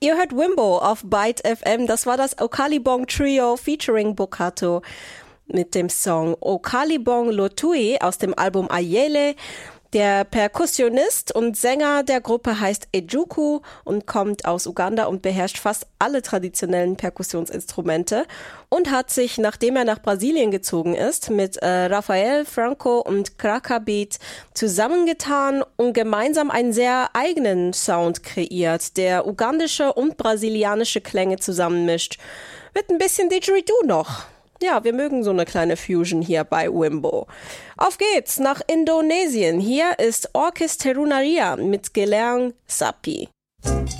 Ihr hört Wimbo auf Byte FM. Das war das Okalibong Trio featuring Bokato mit dem Song Okalibong Lotui aus dem Album Ayele. Der Perkussionist und Sänger der Gruppe heißt Ejuku und kommt aus Uganda und beherrscht fast alle traditionellen Perkussionsinstrumente und hat sich, nachdem er nach Brasilien gezogen ist, mit Rafael Franco und Kraka Beat zusammengetan und gemeinsam einen sehr eigenen Sound kreiert, der ugandische und brasilianische Klänge zusammenmischt. Mit ein bisschen Didgeridoo noch. Ja, wir mögen so eine kleine Fusion hier bei Wimbo. Auf geht's nach Indonesien. Hier ist Orkes Terunaria mit Gelang Sapi.